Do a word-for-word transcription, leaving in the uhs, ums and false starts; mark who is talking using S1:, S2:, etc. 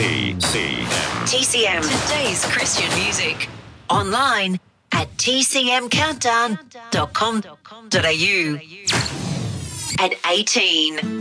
S1: T C M.
S2: T C M. Today's Christian music. Online at t c m countdown dot com dot a u. At eighteen.